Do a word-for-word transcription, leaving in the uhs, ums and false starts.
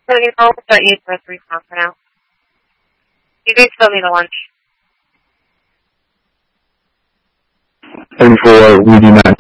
seventy-four, start you for three for now. You guys still need a lunch. seventy-four, we do not